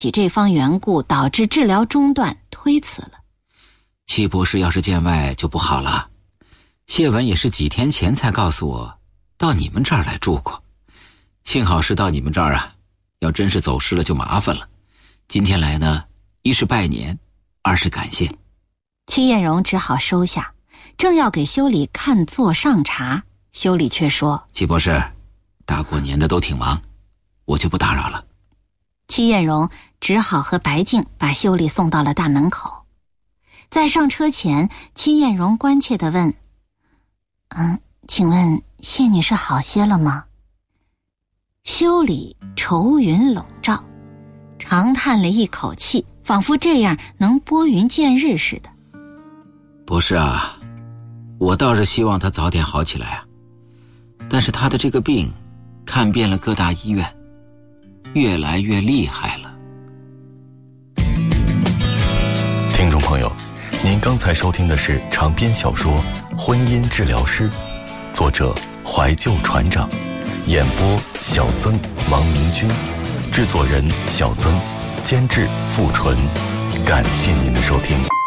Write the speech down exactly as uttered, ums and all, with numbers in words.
这方缘故导致治疗中断推辞了。 戚博士要是见外就不好了。谢文也是几天前才告诉我到你们这儿来住过，幸好是到你们这儿啊，要真是走失了就麻烦了。今天来呢，一是拜年，二是感谢。 戚艳荣只好收下，正要给修理看座上茶，修理却说： 戚博士，大过年的都挺忙，我就不打扰了。 戚艳荣只好和白静把修理送到了大门口。在上车前，戚艳荣关切地问：嗯，请问谢女士好些了吗？修理愁云笼罩，长叹了一口气，仿佛这样能拨云见日似的。 博士啊，我倒是希望他早点好起来啊，但是他的这个病看遍了各大医院，越来越厉害了。 听众朋友，您刚才收听的是长篇小说《婚姻治疗师》，作者怀旧船长，演播小曾、王明君，制作人小曾，监制付纯。感谢您的收听。